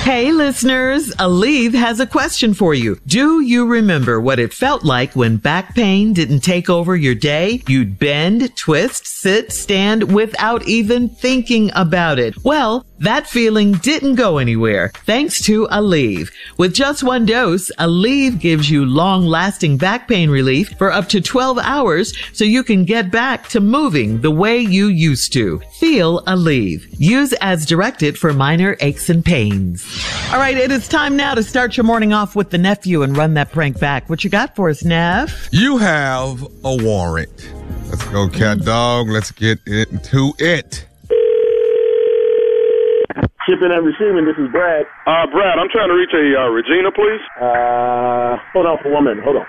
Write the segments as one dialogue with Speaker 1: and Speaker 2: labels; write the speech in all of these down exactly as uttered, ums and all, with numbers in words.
Speaker 1: Hey, listeners, Aleve has a question for you. Do you remember what it felt like when back pain didn't take over your day? You'd bend, twist, sit, stand without even thinking about it. Well, that feeling didn't go anywhere thanks to Aleve. With just one dose, Aleve gives you long-lasting back pain relief for up to twelve hours so you can get back to moving the way you used to. Feel Aleve. Use as directed for minor aches and pains. All right, it is time now to start your morning off with the nephew and run that prank back. What you got for us, Neff?
Speaker 2: You have a warrant. Let's go, cat dog. Let's get into it.
Speaker 3: Shipping and receiving, this is Brad.
Speaker 4: Uh, Brad, I'm trying to reach a uh, Regina, please.
Speaker 3: Uh, hold on for one minute. Hold on.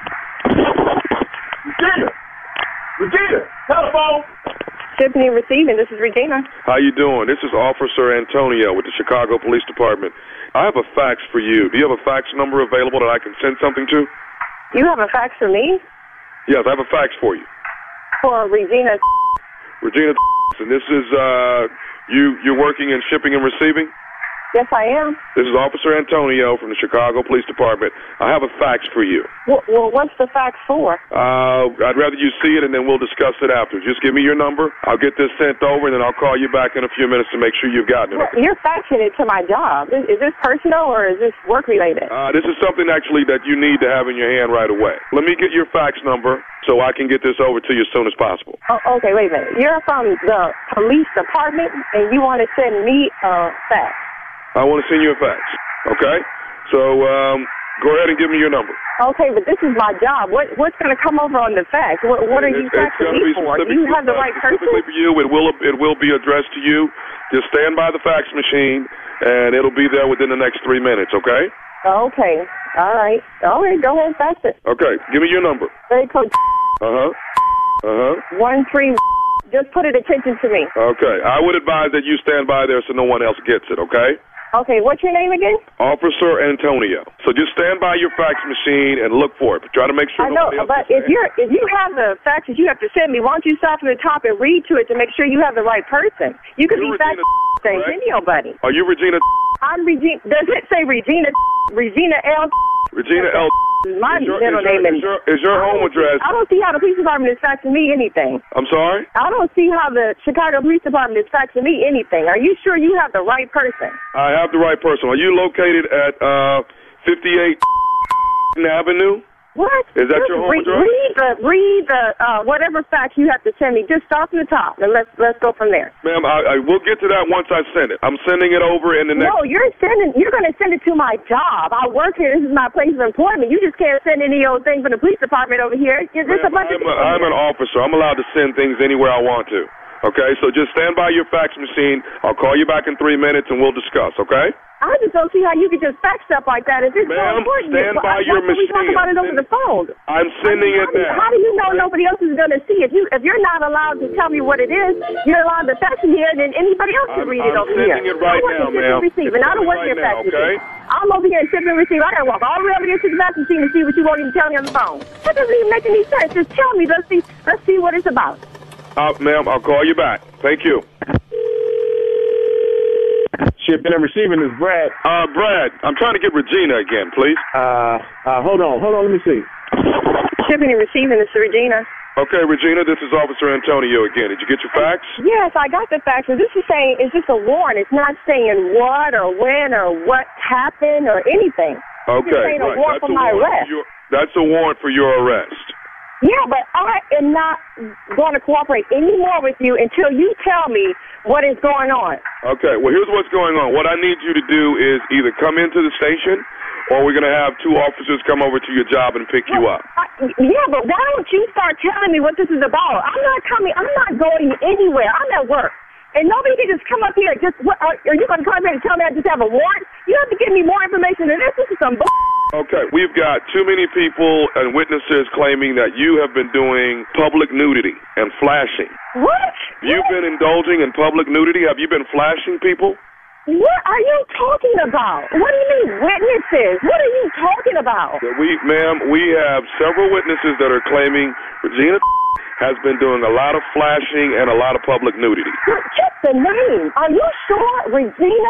Speaker 3: Regina! Regina! Telephone!
Speaker 5: Shipping and receiving, this is Regina.
Speaker 4: How you doing? This is Officer Antonio with the Chicago Police Department. I have a fax for you. Do you have a fax number available that I can send something to?
Speaker 5: You have a fax for me?
Speaker 4: Yes, I have a fax for you.
Speaker 5: For Regina.
Speaker 4: Regina, and this is, uh, you, you're working in shipping and receiving?
Speaker 5: Yes, I am.
Speaker 4: This is Officer Antonio from the Chicago Police Department. I have a fax for you.
Speaker 5: Well, well what's the fax for?
Speaker 4: Uh, I'd rather you see it, and then we'll discuss it after. Just give me your number. I'll get this sent over, and then I'll call you back in a few minutes to make sure you've gotten it.
Speaker 5: Well, you're faxing it to my job. Is, is this personal, or is this work-related?
Speaker 4: Uh, this is something, actually, that you need to have in your hand right away. Let me get your fax number so I can get this over to you as soon as possible.
Speaker 5: Oh, okay, wait a minute. You're from the police department, and you want to send me a fax?
Speaker 4: I want to send you a fax, okay? So um, go ahead and give me your number.
Speaker 5: Okay, but this is my job. What What's going to come over on the fax? What, what are you
Speaker 4: it's,
Speaker 5: faxing
Speaker 4: it's
Speaker 5: me for? Do you have the right person?
Speaker 4: Specifically for you, it will, it will be addressed to you. Just stand by the fax machine, and it'll be there within the next three minutes, okay?
Speaker 5: Okay, all right. All right, go ahead and fax it.
Speaker 4: Okay, give me your number.
Speaker 5: Very close.
Speaker 4: Uh-huh. Uh-huh.
Speaker 5: One, three, just put it attention to me.
Speaker 4: Okay, I would advise that you stand by there so no one else gets it, okay?
Speaker 5: Okay, what's your name again?
Speaker 4: Officer Antonio. So just stand by your fax machine and look for it. But try to make sure.
Speaker 5: I know, but if you're if you have the faxes you have to send me, why don't you start from the top and read to it to make sure you have the right person? You could be faxing anybody.
Speaker 4: Are you Regina?
Speaker 5: I'm Regina. Does it say Regina? Regina L.
Speaker 4: Regina L.
Speaker 5: My
Speaker 4: is your,
Speaker 5: middle
Speaker 4: is your,
Speaker 5: name
Speaker 4: is your, is your home address?
Speaker 5: I don't see how the police department is faxing me anything.
Speaker 4: I'm sorry?
Speaker 5: I don't see how the Chicago Police Department is faxing me anything. Are you sure you have the right person?
Speaker 4: I have the right person. Are you located at uh, fifty-eight Avenue?
Speaker 5: What?
Speaker 4: Is that
Speaker 5: Just
Speaker 4: your home
Speaker 5: read,
Speaker 4: address?
Speaker 5: Read the read the uh, whatever fax you have to send me. Just start from the top and let's let's go from there.
Speaker 4: Ma'am, I, I will get to that once I send it. I'm sending it over in the next.
Speaker 5: No, you're sending. You're going to send it to my job. I work here. This is my place of employment. You just can't send any old thing from the police department over here. There's a bunch
Speaker 4: I'm,
Speaker 5: of
Speaker 4: a, I'm an officer. I'm allowed to send things anywhere I want to. Okay, so just stand by your fax machine. I'll call you back in three minutes and we'll discuss. Okay?
Speaker 5: I just don't see how you can just fax stuff like that. If it's so important,
Speaker 4: stand by your machine.
Speaker 5: We talk about it over the phone.
Speaker 4: I'm sending
Speaker 5: I mean,
Speaker 4: it
Speaker 5: how,
Speaker 4: now.
Speaker 5: How do you know nobody else is going to see it? If you if you're not allowed to tell me what it is, you're allowed to fax it here, and then anybody else can
Speaker 4: I'm,
Speaker 5: read it
Speaker 4: I'm
Speaker 5: over here.
Speaker 4: I'm sending it right now, ma'am.
Speaker 5: I don't want your fax
Speaker 4: okay?
Speaker 5: I'm over here and shipping and receiving. I gotta walk all the way over here to the fax machine and see what you won't even tell me on the phone. That doesn't even make any sense. Just tell me. Let's see. Let's see what it's about.
Speaker 4: Uh, ma'am, I'll call you back. Thank you.
Speaker 3: Shipping and receiving is Brad.
Speaker 4: Uh, Brad, I'm trying to get Regina again, please.
Speaker 3: Uh, uh, hold on, hold on, let me see.
Speaker 5: Shipping and receiving is Regina.
Speaker 4: Okay, Regina, this is Officer Antonio again. Did you get your fax?
Speaker 5: Yes, I got the fax. This is saying, is this a warrant? It's not saying what or when or what happened or anything.
Speaker 4: Okay,
Speaker 5: it's saying
Speaker 4: right.
Speaker 5: a warrant
Speaker 4: That's
Speaker 5: for
Speaker 4: a
Speaker 5: my
Speaker 4: warrant
Speaker 5: arrest.
Speaker 4: for your, that's a warrant for your arrest.
Speaker 5: Yeah, but I am not going to cooperate anymore with you until you tell me what is going on.
Speaker 4: Okay, well, here's what's going on. What I need you to do is either come into the station or we're going to have two officers come over to your job and pick you up.
Speaker 5: I, yeah, but why don't you start telling me what this is about? I'm not coming. I'm not going anywhere. I'm at work. And nobody can just come up here and just, what, are, are you going to come up here and tell me I just have a warrant? You have to give me more information than this. This is some bull.
Speaker 4: Okay, we've got too many people and witnesses claiming that you have been doing public nudity and flashing.
Speaker 5: What?
Speaker 4: You've
Speaker 5: what?
Speaker 4: been indulging in public nudity? Have you been flashing people?
Speaker 5: What are you talking about? What do you mean witnesses? What are you talking about?
Speaker 4: We, ma'am, we have several witnesses that are claiming Regina has been doing a lot of flashing and a lot of public nudity.
Speaker 5: Check the name. Are you sure Regina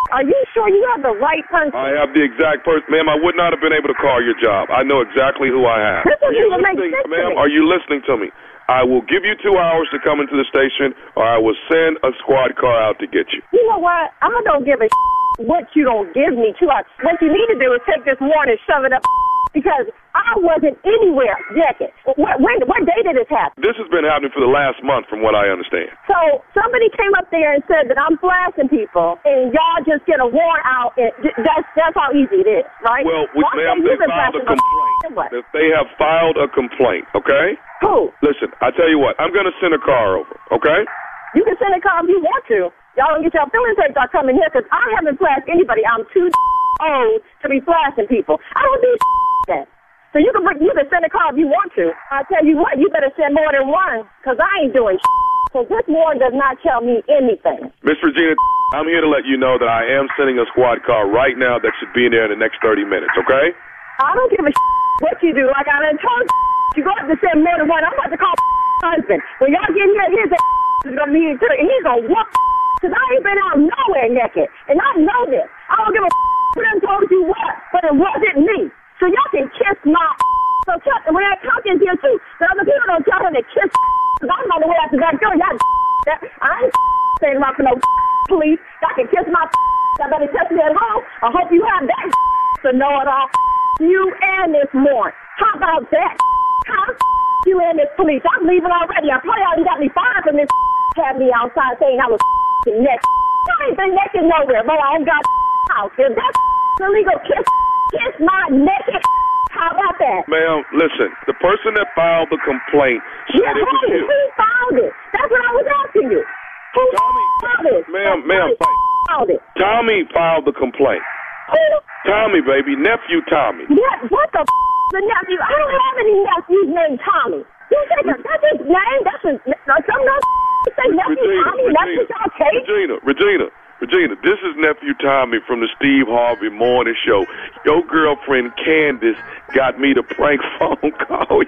Speaker 5: Are you sure you have the right person?
Speaker 4: I have the exact person. Ma'am, I would not have been able to call your job. I know exactly who I have.
Speaker 5: This
Speaker 4: Are
Speaker 5: doesn't
Speaker 4: you
Speaker 5: even make
Speaker 4: listening,
Speaker 5: sense to
Speaker 4: ma'am?
Speaker 5: me.
Speaker 4: Are you listening to me? I will give you two hours to come into the station, or I will send a squad car out to get you.
Speaker 5: You know what? I don't give a what you don't give me two hours. What you need to do is take this warrant and shove it up because I wasn't anywhere naked. What, when, what day did this happen?
Speaker 4: This has been happening for the last month, from what I understand.
Speaker 5: So somebody came up there and said that I'm flashing people, and y'all just get a warrant out. And that's that's how easy it is, right?
Speaker 4: Well, we, ma'am, they filed a complaint. If they have filed a complaint, okay?
Speaker 5: Who?
Speaker 4: Listen, I tell you what, I'm going to send a car over, okay?
Speaker 5: You can send a car if you want to. Y'all don't get your feelings hurt by coming here because I haven't flashed anybody. I'm too old to be flashing people. I don't do that. So you can bring, you can send a car if you want to. I tell you what, you better send more than one because I ain't doing so this warrant does not tell me anything.
Speaker 4: Miss Regina, I'm here to let you know that I am sending a squad car right now that should be in there in the next thirty minutes, okay?
Speaker 5: I don't give a what you do. Like I done told you, you go have to send more than one. I'm about to call husband. When y'all get here, his ass is going to be here. He's going to whoop because I ain't been out nowhere naked. And I know this. I don't give a who done told you what, but it wasn't me. So y'all can kiss my so Chuck, when that Chuck is here too, the other people don't tell him to kiss because I'm on the way out the back door. Y'all that I ain't saying about for no police. Y'all can kiss my y'all better kiss me at home. I hope you have that to know it all. You and this morning. How about that? Huh? You and this police. I'm leaving already. I probably already got me fired from this had me outside saying I was naked. I ain't been naked nowhere, but I ain't got house. If that's illegal, kiss Kiss my naked. How about that?
Speaker 4: Ma'am, listen. The person that filed the complaint said
Speaker 5: yeah,
Speaker 4: it was
Speaker 5: hey,
Speaker 4: you.
Speaker 5: Who filed it? That's what I was asking you. Who
Speaker 4: Tommy,
Speaker 5: filed it?
Speaker 4: Ma'am, ma'am,
Speaker 5: Who filed it?
Speaker 4: Tommy filed the complaint.
Speaker 5: Who?
Speaker 4: Tommy, baby. Nephew Tommy.
Speaker 5: Yeah, what the f*** the nephew? I don't have any nephews named Tommy. You say that, that's his name? That's his name? Some no you say nephew
Speaker 4: Regina,
Speaker 5: Tommy?
Speaker 4: Regina,
Speaker 5: That's what y'all take?
Speaker 4: Regina, Regina. Regina, this is Nephew Tommy from the Steve Harvey Morning Show. Your girlfriend Candace got me to prank phone call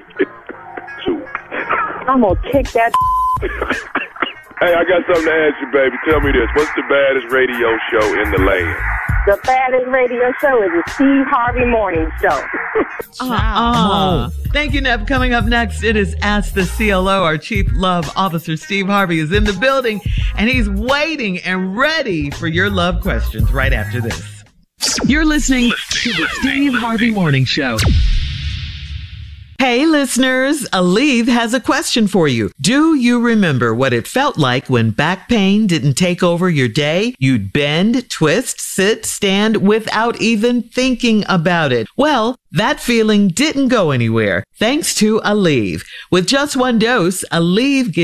Speaker 4: you.
Speaker 5: I'm gonna kick that.
Speaker 4: Hey, I got something to ask you, baby. Tell me this. What's the baddest radio show in the land?
Speaker 5: The baddest radio show is the Steve Harvey Morning Show.
Speaker 1: Uh-uh. Thank you, Nev. Coming up next, it is Ask the C L O. Our Chief Love Officer, Steve Harvey, is in the building, and he's waiting and ready for your love questions right after this. You're listening to the Steve Harvey Morning Show. Hey, listeners, Aleve has a question for you. Do you remember what it felt like when back pain didn't take over your day? You'd bend, twist, sit, stand without even thinking about it. Well, that feeling didn't go anywhere thanks to Aleve. With just one dose, Aleve gives